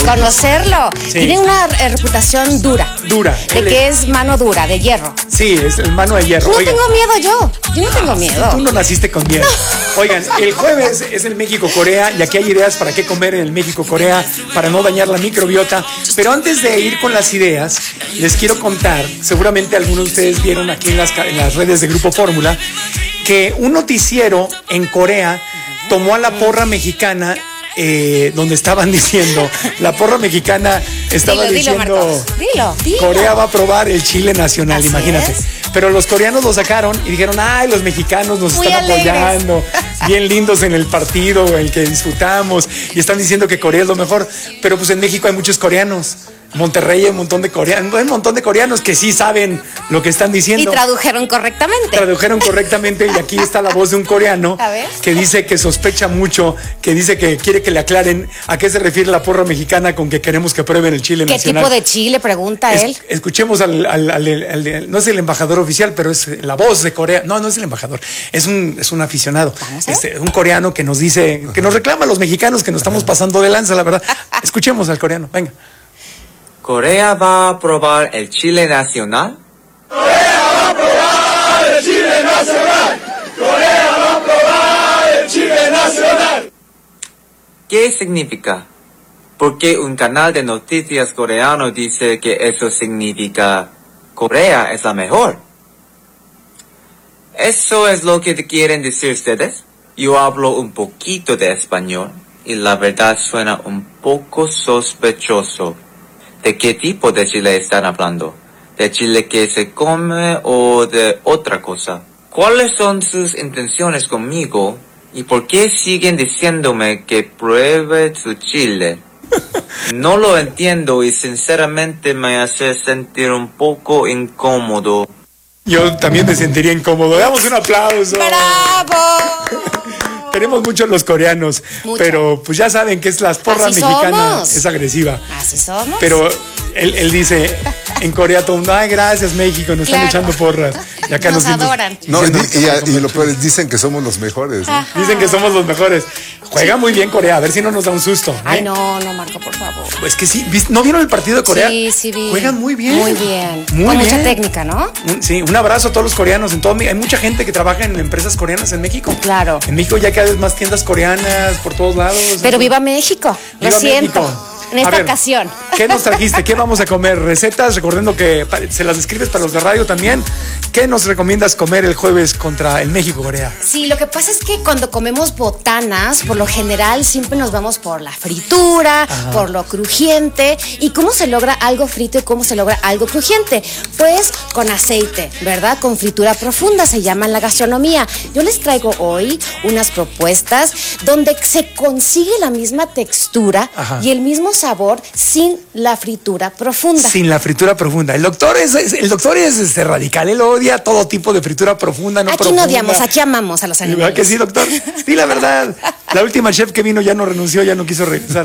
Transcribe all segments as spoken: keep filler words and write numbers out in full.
conocerlo. Sí. Tiene una eh, reputación dura. Dura. De Él que es- es mano dura, de hierro. Sí, es el mano de hierro. No Oigan, tengo miedo yo. Yo no tengo miedo. tú no naciste con miedo. Oigan, el jueves es el México-Corea y aquí hay ideas para qué comer en el México-Corea para no dañar la microbiota. Pero antes de ir con las ideas, les quiero contar, seguramente algunos de ustedes vieron aquí en las, ca- en las redes de Grupo Fórmula, que un noticiero en Corea tomó a la porra mexicana, eh, donde estaban diciendo, la porra mexicana estaba Dilo, dilo, diciendo... Marcos. Dilo, dilo. Corea va a probar el chile nacional, Así imagínate. es. Pero los coreanos lo sacaron y dijeron, ay, los mexicanos nos Muy están alegres. apoyando, bien lindos en el partido, el que disfrutamos, y están diciendo que Corea es lo mejor. Pero pues en México hay muchos coreanos. Monterrey hay un montón de coreanos, hay un montón de coreanos que sí saben lo que están Y diciendo. tradujeron correctamente. Tradujeron correctamente y aquí está la voz de un coreano A ver. que dice que sospecha mucho, que dice que quiere que le aclaren a qué se refiere la porra mexicana con que queremos que prueben el chile ¿Qué nacional. tipo de chile? Pregunta Es- él. escuchemos al, al- al- al- al- no es el embajador oficial, pero es la voz de Corea. No, no es el embajador, es un, es un aficionado. Vamos a ver. Este, un coreano que nos dice, que nos reclama a los mexicanos que nos estamos pasando de lanza, la verdad. Escuchemos al coreano, venga. ¿Corea va a probar el chile nacional? ¿Qué significa? Porque un canal de noticias coreano dice que eso significa Corea es la mejor. ¿Eso es lo que quieren decir ustedes? Yo hablo un poquito de español y la verdad suena un poco sospechoso. ¿De qué tipo de chile están hablando? ¿De chile que se come o de otra cosa? ¿Cuáles son sus intenciones conmigo? ¿Y por qué siguen diciéndome que pruebe su chile? No lo entiendo y sinceramente me hace sentir un poco incómodo. Yo también me sentiría incómodo. Damos un aplauso. ¡Bravo! Queremos mucho a los coreanos, Mucho. pero pues ya saben que es la porra Así mexicana, somos. es agresiva. Así somos. Pero él, él dice en Corea todo el mundo, ay, gracias México, nos están Claro. echando porras. Y acá Nos nos, adoran. No, y, diciendo- y- y lo peor es, dicen que somos los mejores. ¿no? Dicen que somos los mejores. Juega muy bien Corea, a ver si no nos da un susto. ¿eh? Ay, no, no, Marco, por favor. Es que sí, ¿vis- ¿no vieron el partido de Corea? Sí, sí vi. Juegan muy bien. Muy bien. Muy Con bien. mucha técnica, ¿no? Un- Sí, un abrazo a todos los coreanos. En todo, Mi- hay mucha gente que trabaja en empresas coreanas en México. Claro. En México ya cada vez más tiendas coreanas por todos lados. Pero viva México. Lo Viva siento. México. En A esta ver, ocasión. ¿Qué nos trajiste? ¿Qué vamos a comer? Recetas, recordando que pa- se las escribes para los de radio también. ¿Qué nos recomiendas comer el jueves contra el México-Corea? Sí, lo que pasa es que cuando comemos botanas, por lo general siempre nos vamos por la fritura, por lo crujiente. ¿Y cómo se logra algo frito y cómo se logra algo crujiente? Pues con aceite, ¿verdad? Con fritura profunda, se llama en la gastronomía. Yo les traigo hoy unas propuestas donde se consigue la misma textura Ajá. y el mismo sabor sin la fritura profunda. Sin la fritura profunda. El doctor es, es- el doctor es este, radical. Él odia todo tipo de fritura profunda, no Aquí profunda. no odiamos, aquí amamos a los ¿Verdad animales. que sí, doctor? Di la verdad. La última chef que vino ya no renunció, ya no quiso regresar.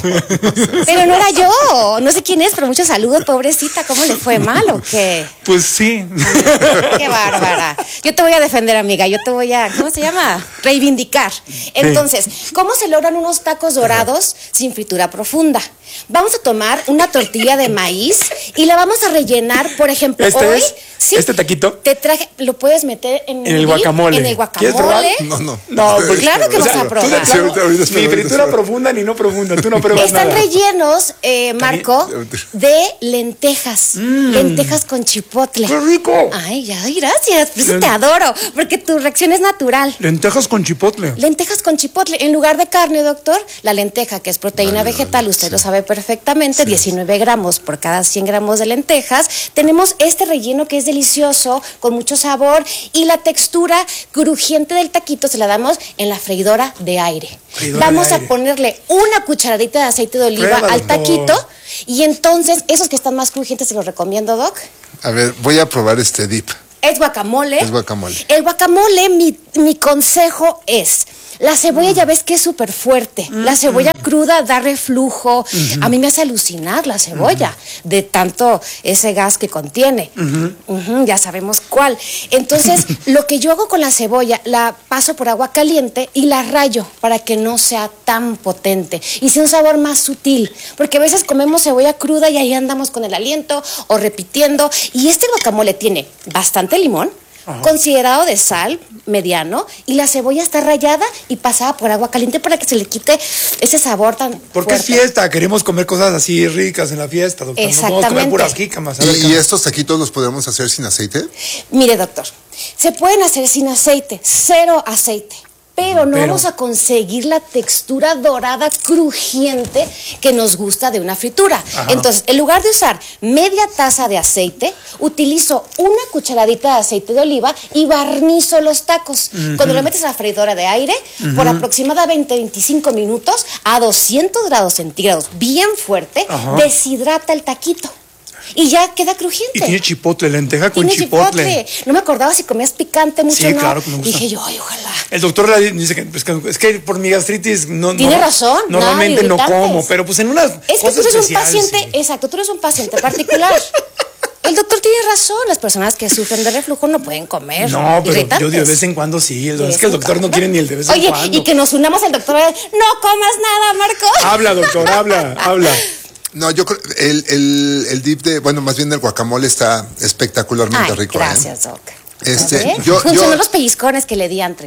Pero no era yo, no sé quién es, pero muchos saludos, pobrecita, ¿cómo le fue mal o qué? Pues sí. Qué bárbara. Yo te voy a defender, amiga, yo te voy a, ¿cómo se llama? Reivindicar. Entonces, ¿cómo se logran unos tacos dorados sin fritura profunda? Vamos a tomar una tortilla de maíz y la vamos a rellenar, por ejemplo, ¿Este hoy. es? Sí, ¿Este taquito? Te traje, lo puedes meter en, En el dip, guacamole. En el ¿Quieres probar? guacamole. No, no. No, pues Claro que o vas sea, a tú probar. de plano, Sí, ahorita- ahorita espera, ni ahorita fritura espera. profunda ni no profunda. Tú no pruebas Están nada. rellenos, eh, Marco, de lentejas. Lentejas con chipotle. ¡Qué rico! Ay, ay, gracias. Por eso te adoro, porque tu reacción es natural. Lentejas con chipotle. Lentejas con chipotle. En lugar de carne, doctor, la lenteja, que es proteína vegetal, usted lo sabe perfectamente, diecinueve gramos por cada cien gramos de lentejas. Tenemos este relleno que es delicioso, con mucho sabor, y la textura crujiente del taquito se la damos en la freidora de aire. Freidora Vamos de a aire. ponerle una cucharadita de aceite de oliva Prueba, al doctor. taquito, y entonces esos que están más crujientes se los recomiendo, Doc. A ver, voy a probar este dip. Es guacamole. Es guacamole. El guacamole, mi, mi consejo es, La cebolla ya ves que es súper fuerte. Mm, la cebolla mm. cruda da reflujo. Uh-huh. A mí me hace alucinar la cebolla uh-huh. de tanto ese gas que contiene. Uh-huh. Uh-huh, ya sabemos cuál. Entonces, lo que yo hago con la cebolla, la paso por agua caliente y la rayo para que no sea tan potente y sea un sabor más sutil. Porque a veces comemos cebolla cruda y ahí andamos con el aliento o repitiendo. Y este guacamole tiene bastante limón. Ajá. Considerado de sal, mediano, y la cebolla está rallada y pasada por agua caliente para que se le quite ese sabor tan Porque fuerte. Es fiesta, queremos comer cosas así ricas en la fiesta, doctor. Exactamente. No podemos comer puras jícamas. ¿Y, ¿Y estos taquitos los podemos hacer sin aceite? Mire, doctor, se pueden hacer sin aceite, cero aceite. Pero no Pero. vamos a conseguir la textura dorada, crujiente que nos gusta de una fritura. Ajá. Entonces, en lugar de usar media taza de aceite, utilizo una cucharadita de aceite de oliva y barnizo los tacos. Uh-huh. Cuando lo metes a la freidora de aire, uh-huh. por aproximadamente veinticinco minutos a doscientos grados centígrados, bien fuerte, Ajá. deshidrata el taquito. Y ya queda crujiente. Y tiene chipotle, lenteja con tiene chipotle. chipotle. No me acordaba si comías picante mucho. Sí, no. claro que me gusta. Dije yo, ay, ojalá. El doctor dice que es, que es que por mi gastritis no. Tiene no, razón. Normalmente no como, pero pues en unas Es que tú eres un paciente, sí. exacto, tú eres un paciente particular. El doctor tiene razón, las personas que sufren de reflujo no pueden comer. No, pero yo de vez en cuando sí. El, es que el doctor no quiere ni el de vez en Oye, cuando. Oye, y que nos unamos al doctor. No comas nada, Marco. Habla, doctor, habla, habla. No, yo creo el, el, el dip de, bueno, más bien el guacamole está espectacularmente Ay, rico. Gracias, ¿eh? Doc. Este, yo, Funcionó yo, los pellizcones que le di antes.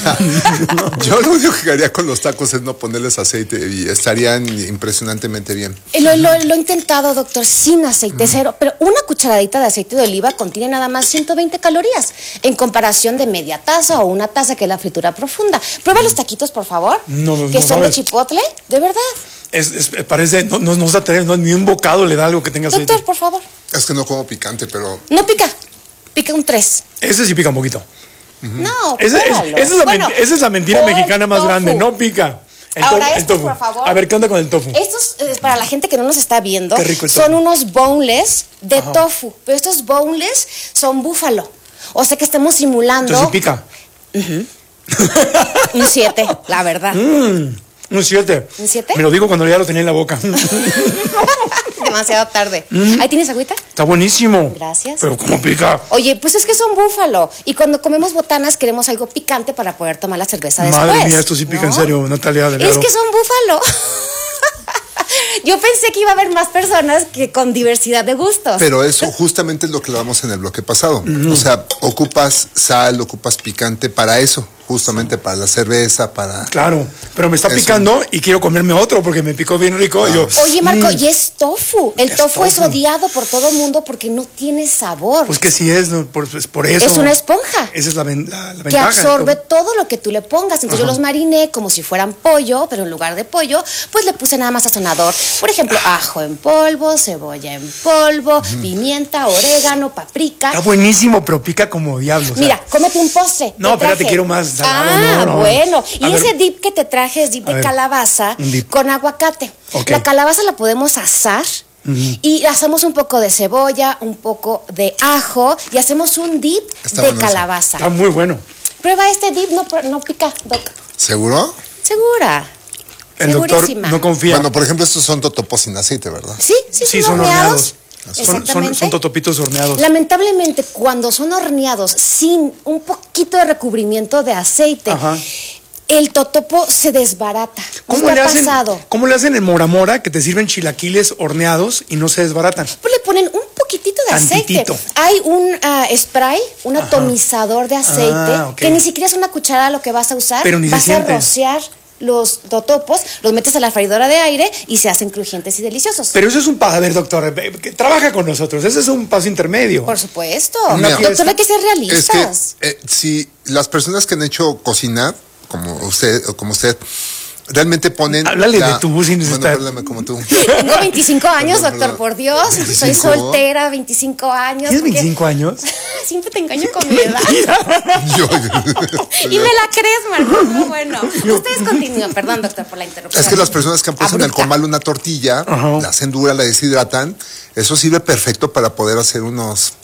Yo lo único que haría con los tacos es no ponerles aceite y estarían impresionantemente bien. Lo, lo, lo he intentado, doctor, sin aceite, mm. cero, pero una cucharadita de aceite de oliva contiene nada más ciento veinte calorías en comparación de media taza o una taza que es la fritura profunda. Prueba mm. los taquitos, por favor, no, no, que no son sabes. de chipotle, de verdad. Es, es, parece, no, no, no, no, ni un bocado le da algo que tenga aceite. Doctor, por favor. Es que no como picante, pero... No pica, pica un tres. Ese sí pica un poquito. Uh-huh. No, esa, es, esa, es la bueno, esa es la mentira mexicana más tofu. grande, no pica. El Ahora tofu, estos, el tofu. por favor. A ver, ¿qué onda con el tofu? Estos, eh, para la gente que no nos está viendo, Qué rico el son tofu. unos boneless de Ajá. tofu. Pero estos boneless son búfalo. O sea que estamos simulando... Entonces sí pica. Uh-huh. Un siete, la verdad. Mm, un siete. ¿Un siete? Me lo digo cuando ya lo tenía en la boca. Demasiado tarde. Mm. ¿Ahí tienes agüita? Está buenísimo. Gracias. Pero ¿cómo pica? Oye, pues es que son búfalo. Y cuando comemos botanas queremos algo picante para poder tomar la cerveza después. Madre mía, esto sí pica, ¿no? En serio, Natalia. De es que son búfalo. Yo pensé que iba a haber más personas que con diversidad de gustos. Pero eso justamente es lo que hablamos en el bloque pasado. Mm. O sea, ocupas sal, ocupas picante para eso. Justamente para la cerveza, para... Claro, pero me está eso. picando y quiero comerme otro porque me picó bien rico. Ah. Y yo, Oye, Marco, mm, y es tofu. El es tofu, tofu es odiado por todo el mundo porque no tiene sabor. Pues que sí es, ¿no? por, pues por eso. Es una esponja. Esa es la, la, la ventaja. Que absorbe todo lo que tú le pongas. Entonces Ajá. yo los mariné como si fueran pollo, pero en lugar de pollo, pues le puse nada más sazonador. Por ejemplo, ajo en polvo, cebolla en polvo, mm. pimienta, orégano, paprika. Está buenísimo, pero pica como diablo. O sea. Mira, cómete un postre. No, espérate, quiero más salado. Ah, no, no. bueno. Y a ese ver. dip que te traje es dip de ver. calabaza dip. con aguacate. Okay. La calabaza la podemos asar. Uh-huh. Y hacemos un poco de cebolla, un poco de ajo y hacemos un dip Está de bueno calabaza. Está muy bueno. Prueba este dip, no, no pica, Doc. ¿Seguro? Segura. El doctor no confía. Bueno, por ejemplo, estos son totopos sin aceite, ¿verdad? Sí, sí, sí son, son horneados. Son, son, son totopitos horneados. Lamentablemente, cuando son horneados sin un poquito de recubrimiento de aceite, Ajá. el totopo se desbarata. ¿Cómo le, hacen, ¿Cómo le hacen en Mora Mora que te sirven chilaquiles horneados y no se desbaratan? Pues le ponen un poquitito de Tantitito. aceite. Hay un uh, spray, un Ajá. atomizador de aceite, ah, okay. que ni siquiera es una cuchara lo que vas a usar. Pero ni vas se a siente. rociar los totopos, los metes a la freidora de aire y se hacen crujientes y deliciosos. Pero eso es un paso, a ver, doctor, trabaja con nosotros, ese es un paso intermedio. Por supuesto. Mira, doctor, hay que ser realistas. Es que, eh, si las personas que han hecho cocina, como usted, o como usted, realmente ponen... Háblale la, de tu sin bueno, estar... háblame como tú. Tengo veinticinco años, perdón, doctor, perdón. por Dios. ¿veinticinco? Soy soltera, veinticinco años. ¿Tienes veinticinco años? Siempre te engaño con mi edad. Yo, y me la crees, Marco. No, bueno. Ustedes continúan. Perdón, doctor, por la interrupción. Es que las personas que han puesto Abrupta. en el comal una tortilla, Ajá. la hacen dura, la deshidratan, eso sirve perfecto para poder hacer unos...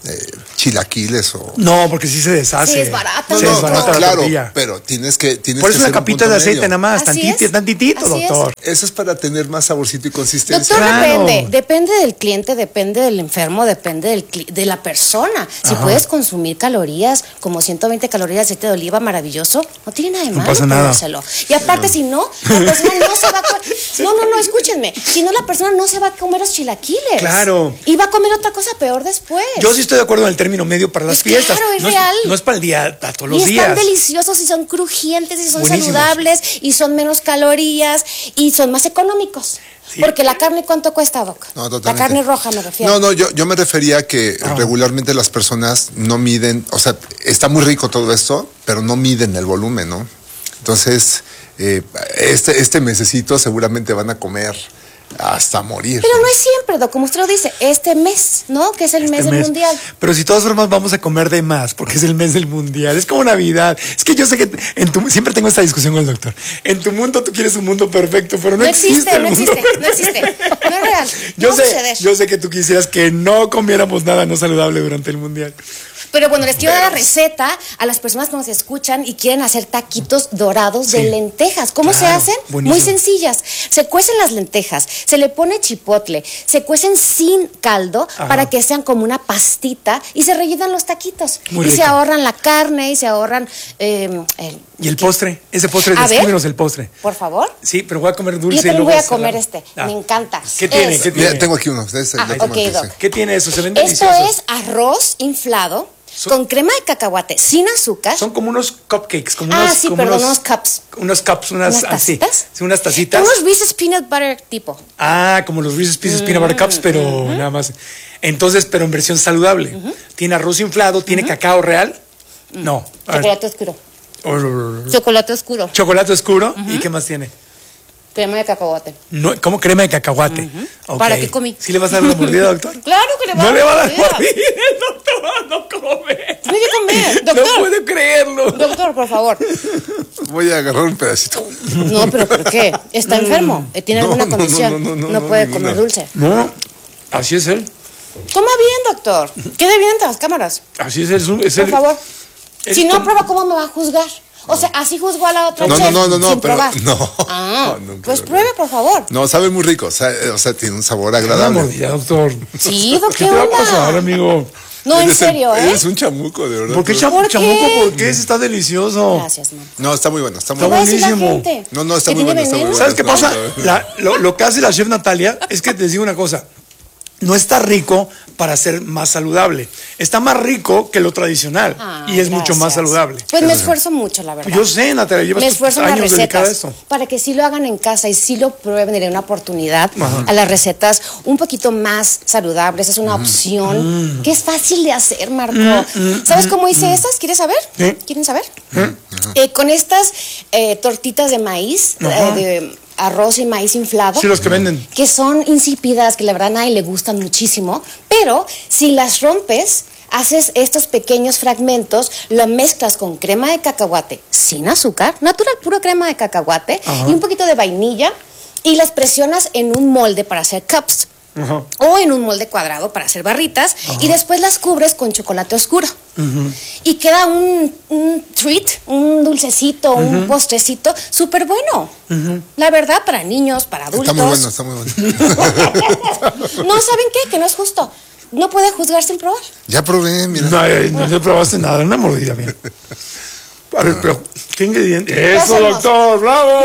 eh, chilaquiles o... No, porque sí se deshace. Sí, es barata. Se No, no, desbarata no, la claro, tortilla. pero tienes que tienes Por eso que una hacer un capita punto de aceite medio. nada más, Así tantitito, es. tantitito, Así es. doctor. Eso es para tener más saborcito y consistencia. Doctor, Claro. depende, depende del cliente, depende del enfermo, depende del cli- de la persona. Si Ajá. puedes consumir calorías, como ciento veinte calorías de aceite de oliva, maravilloso, no tiene nada de No malo pasa nada. comérselo. Y aparte, si no, la persona no se va a comer. No, no, no, escúchenme. Si no, la persona no se va a comer los chilaquiles. Claro. Y va a comer otra cosa peor después. Yo sí estoy de acuerdo en el término medio para las Pues fiestas. claro, es no, real. no es para el día, para todos Y los están días. deliciosos y son crujientes y son Buenísimos. saludables y son menos calorías y son más económicos. Sí. Porque la carne, ¿cuánto cuesta, Doc? No, la totalmente. carne roja me refiero. No, no, yo, yo me refería a que Ah. regularmente las personas no miden, o sea, está muy rico todo esto, pero no miden el volumen, ¿no? Entonces, eh, este, este mesecito seguramente van a comer hasta morir. Pero no es siempre, Doc, como usted lo dice, este mes, ¿no? Que es el mes Este del mes. mundial. Pero si de todas formas vamos a comer de más, porque es el mes del mundial, es como Navidad. Es que yo sé que en tu, siempre tengo esta discusión con el doctor. En tu mundo tú quieres un mundo perfecto, pero no, No existe, el no mundo existe, no existe. No es real. Yo no va a sé, suceder. yo sé que tú quisieras que no comiéramos nada no saludable durante el mundial. Pero bueno, les quiero dar la receta a las personas que nos escuchan y quieren hacer taquitos dorados de Sí. lentejas. ¿Cómo se Claro, hacen? buenísimo. Muy sencillas. Se cuecen las lentejas, se le pone chipotle, se cuecen sin caldo Ajá. para que sean como una pastita y se rellenan los taquitos. Muy y se rico. ahorran la carne y se ahorran eh, el... Y el postre, ese postre, A ver. descríbenos el postre. Por favor. Sí, pero voy a comer Y dulce yo y también luego voy a salado. comer este. Ah. Me encanta. ¿Qué tiene? Eso. ¿Qué tiene? Mira, tengo aquí uno. Este, Ah, le tomo ok, este, Doc. sí. ¿Qué tiene eso? Se ven Esto deliciosos. es arroz inflado Son- con crema de cacahuate sin azúcar. Son como unos cupcakes, como Ah, unos, sí, como perdón, unos, unos cups. unos cups, unas, ¿Unas así, tacitas? sí, unas tacitas. Unos Reese's Peanut Butter tipo. Ah, como los Reese's Pieces Peanut Butter Cups, pero nada más. Entonces, pero en versión saludable. Tiene arroz inflado, tiene cacao real. No. a ver. Chocolate oscuro. Oh, Chocolate oscuro. Chocolate oscuro. ¿Y qué más tiene? Crema de cacahuate. No, como crema de cacahuate. Ok. ¿Para qué comí? ¿Sí le vas a dar una mordida, doctor? Claro que le va No a le va a dar mordida. mordida, el doctor no come. Tiene que comer. No Doctor. puedo creerlo. Doctor, por favor. Voy a agarrar un pedacito. No, pero ¿por qué? Está enfermo. eh, ¿Tiene No, alguna no, no, condición? no, No, no, no, no, puede ninguna. comer dulce. No, así es él. Coma bien, doctor. Quede bien ante las cámaras. Así es él. Es Por el- favor. es Si no como- prueba, ¿cómo me va a juzgar? O sea, así juzgó a la otra No, chef, no, no, no, sin pero- probar. no. Ah, No, nunca pues lo pruebe, por favor. No, sabe muy rico. O sea, eh, o sea, tiene un sabor Una agradable. mordida, doctor. Sí, ¿do ¿Qué qué te va a onda? pasar, amigo? No, en Eres el- serio, ¿eh? Eres un chamuco, de verdad. ¿Por qué Tú- cham- ¿Por qué? chamuco? Porque ese está delicioso. Gracias, man. No, está muy bueno, está muy ¿Qué va a bueno. decir la buenísimo. gente? No, no, está ¿Que muy tiene bueno, está muy veneno? bueno. ¿Sabes qué pasa? La- lo, lo que hace la chef Natalia es que te digo una cosa. No está rico para ser más saludable. Está más rico que lo tradicional. Ah, y es mucho más gracias. saludable. Pues me esfuerzo mucho, la verdad. Yo sé, Natalia, llevas me esfuerzo en las años dedicada a recetas esto. para que sí lo hagan en casa y sí lo prueben y den una oportunidad Ajá. a las recetas un poquito más saludables. Es una opción que es fácil de hacer, Marco. ¿Sabes cómo hice estas? ¿Quieres saber? Sí. ¿Quieren saber? Eh, con estas eh, tortitas de maíz, eh, Ajá. de arroz y maíz inflado. Sí, los que venden. Que son insípidas, que la verdad a nadie le gustan muchísimo, pero si las rompes, haces estos pequeños fragmentos, lo mezclas con crema de cacahuate sin azúcar, natural, puro crema de cacahuate, Ajá. y un poquito de vainilla, y las presionas en un molde para hacer cups. Ajá. O en un molde cuadrado para hacer barritas, y después las cubres con chocolate oscuro. Y queda un, un treat, un dulcecito, un postrecito súper bueno. La verdad, para niños, para adultos. Está muy bueno, está muy bueno. No, ¿saben qué? Que no es justo. No puede juzgar sin probar. Ya probé, mira. No, eh, no le probaste nada, una mordida bien. A ver, pero, ¿qué ingrediente? ¿Qué ¡Eso, hacemos? doctor! ¡Bravo!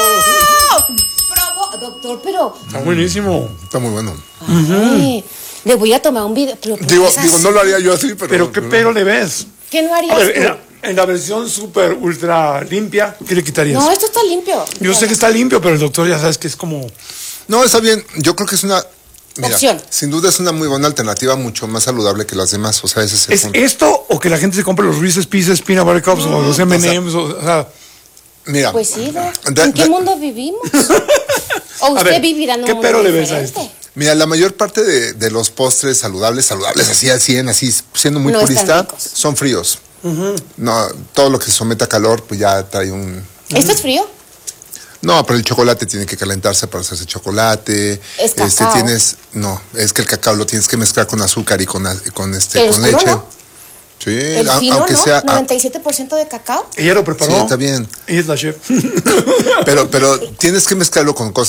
Probó, doctor, pero. Está buenísimo. Está muy bueno. Ay, le voy a tomar un video. Pero, ¿por qué Digo, es digo, así? no lo haría yo así, pero. Pero, ¿qué pero le ves? ¿Qué no A harías ver, tú? en la, en la versión súper ultra limpia, ¿qué le quitarías? No, esto está limpio. Yo sé que está limpio, pero el doctor ya sabes que es como... No, está bien. Yo creo que es una. Mira, Opción. sin duda es una muy buena alternativa, mucho más saludable que las demás. O sea, ese es el ¿Es punto. esto o que la gente se compre los Reese's Pieces Peanut Butter Cups o los M and M's? O, o sea, Mira. Pues sí, Doc. Da- ¿En qué da- mundo vivimos? O usted ver, vivirá en un ¿qué mundo pero le ves a diferente. esto? Mira, la mayor parte de, de los postres saludables, saludables así al cien, así siendo muy No están purista, ricos. son fríos. No, todo lo que se somete a calor, pues ya trae un. ¿Esto es frío? No, pero el chocolate tiene que calentarse para hacerse chocolate. Es Este cacao. tienes, no, es que el cacao lo tienes que mezclar con azúcar y con, a- con este, ¿El con oscuro leche. no? Sí, El a- fino, aunque ¿no? sea, a- noventa y siete por ciento de cacao. Ella lo preparó. Sí, está bien. Ella es la chef. pero, pero tienes que mezclarlo con cosas